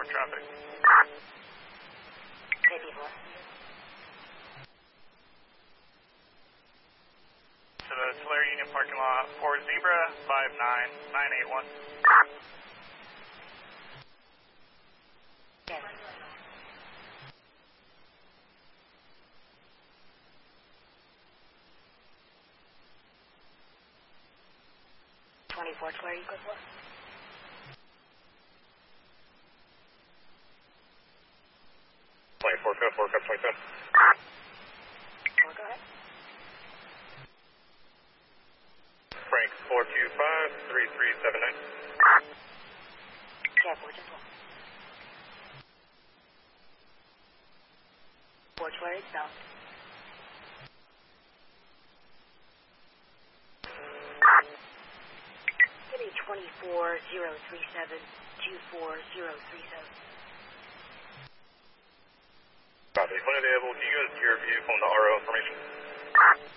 traffic. J4. To the Tulare Union parking lot for Zebra 59981. Yes. Tulare, you go for? 24, code 4, code 27. Go ahead. Frank 425-3379. J4, J4. Tulare itself. Give me 24037, 24037. Copy. When available, can you go to your view from the RO information?